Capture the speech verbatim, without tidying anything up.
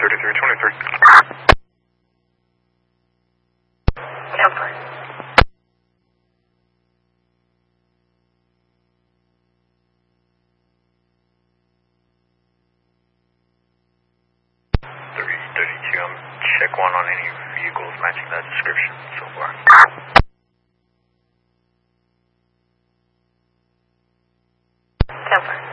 thirty-three twenty-three. Temper. three thirty-two, um, check one on any vehicles matching that description so far. Temper.